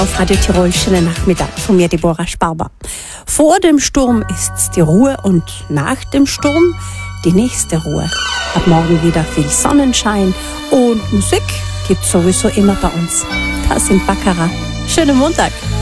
Auf Radio Tirol, schönen Nachmittag von mir, Deborah Sparber. Vor dem Sturm ist's die Ruhe und nach dem Sturm die nächste Ruhe. Ab morgen wieder viel Sonnenschein und Musik gibt's sowieso immer bei uns. Das sind Baccarat. Schönen Montag.